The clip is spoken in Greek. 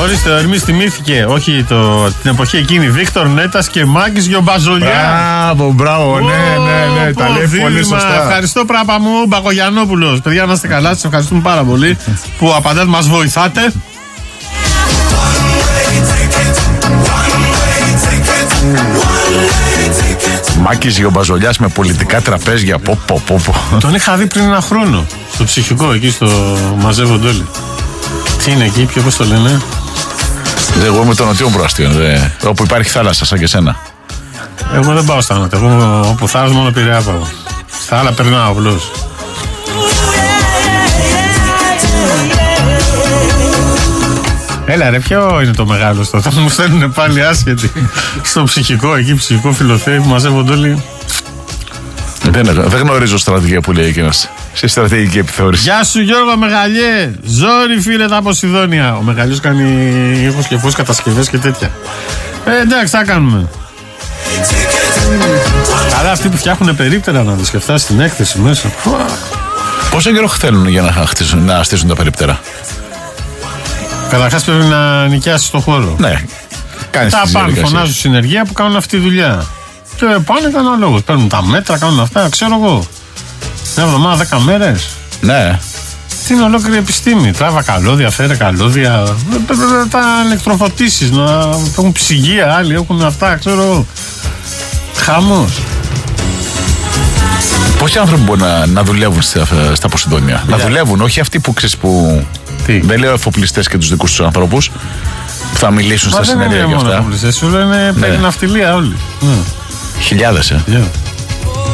Ορίστε, ο Ερμής θυμήθηκε, όχι την εποχή εκείνη, Βίκτορ Νέτας και Μάκης Γιομπαζολιά. Μπράβο, ναι, τα λέει πολύ σωστά. Ευχαριστώ, πράπα μου, Μπακογιανόπουλος. Παιδιά, να είστε καλά, σας ευχαριστούμε πάρα πολύ που απαντάτε, μας βοηθάτε. Μάκης Γιομπαζολιάς με πολιτικά τραπέζια. Τον είχα δει πριν ένα χρόνο στο ψυχικό, εκεί στο μαζεύονται όλοι. Τι είναι εκεί, πώς το λένε? Εγώ είμαι το νοτιό προαστίον, όπου υπάρχει θάλασσα, σαν και σένα. Εγώ δεν πάω στα νότια. Εγώ όπου θάλασσα μόνο Πειραιά πάω. Στα άλλα περνάω απλώς. Έλα ρε, ποιο είναι το μεγάλο στο? Θα μου στέλνουν πάλι άσχετοι. Στο ψυχικό, εκεί ψυχικό φιλοθέη που μαζεύονται όλοι. Δεν γνωρίζω στρατηγία που λέει εκείνος. Σε στρατηγική επιθεώρηση. Γεια σου Γιώργο Μεγαλιέ. Ζόρι φίλε τα Ποσειδόνια. Ο Μεγαλιός κάνει ήχους και φως, κατασκευές και τέτοια. Εντάξει, θα κάνουμε. Καλά, αυτοί που φτιάχνουν περίπτερα να το σκεφτάς στην έκθεση μέσα. Πόσο καιρό θέλουν για να στήσουν τα περίπτερα? Καταρχάς πρέπει να νοικιάσεις το χώρο. Ναι. Τα πάνε, φωνάζουν συνεργεία που κάνουν αυτή τη δουλειά. Και πάνε κανένα παίρνουν τα μέτρα, κάνουν αυτά, ξέρω εγώ. Μια εβδομάδα, 10 μέρες. Ναι. Τι είναι ολόκληρη επιστήμη. Τράβα καλώδια, φέρε καλώδια. Τα ηλεκτροφωτίσεις, να έχουν ψυγεία, άλλοι έχουν αυτά, ξέρω εγώ. Χαμός. Πόσοι άνθρωποι μπορεί να δουλεύουν στα Ποσειδόνια? Να δουλεύουν, όχι αυτοί που ξέρεις που. Τι? Δεν λέω εφοπλιστές και τους δικούς τους ανθρώπους που θα μιλήσουν στα συνέδρια και αυτά. Σου λένε περί ναυτιλία όλοι. Χιλιάδες, Yeah.